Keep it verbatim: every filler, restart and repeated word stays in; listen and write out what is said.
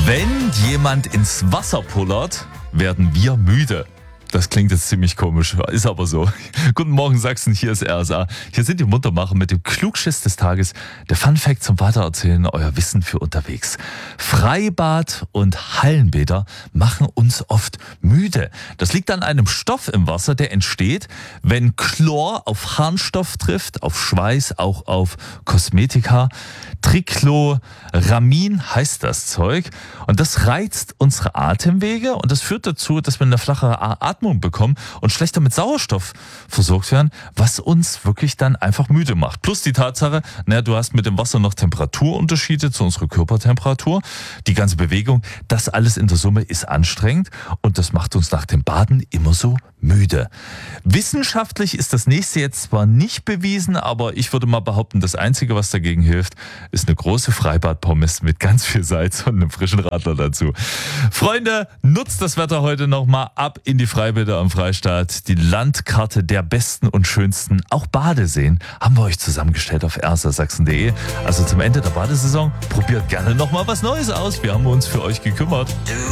Wenn jemand ins Wasser pullert, werden wir müde. Das klingt jetzt ziemlich komisch, ist aber so. Guten Morgen Sachsen, hier ist R S A. Hier sind die Muntermacher mit dem Klugschiss des Tages. Der Funfact zum Weitererzählen, euer Wissen für unterwegs. Freibad und Hallenbäder machen uns oft müde. Das liegt an einem Stoff im Wasser, der entsteht, wenn Chlor auf Harnstoff trifft, auf Schweiß, auch auf Kosmetika. Trichloramin heißt das Zeug. Und das reizt unsere Atemwege und das führt dazu, dass wir eine flachere Atmung bekommen und schlechter mit Sauerstoff versorgt werden, was uns wirklich dann einfach müde macht. Plus die Tatsache, naja, du hast mit dem Wasser noch Temperaturunterschiede zu unserer Körpertemperatur. Die ganze Bewegung, das alles in der Summe ist anstrengend und das macht uns nach dem Baden immer so müde. Wissenschaftlich ist das nächste jetzt zwar nicht bewiesen, aber ich würde mal behaupten, das Einzige, was dagegen hilft, ist eine große Freibad-Pommes mit ganz viel Salz und einem frischen Radler dazu. Freunde, nutzt das Wetter heute nochmal ab in die Freibäder am Freistaat. Die Landkarte der besten und schönsten, auch Badeseen, haben wir euch zusammengestellt auf r s a sachsen punkt d e. Also zum Ende der Badesaison, probiert gerne nochmal was Neues aus. Wir haben uns für euch gekümmert.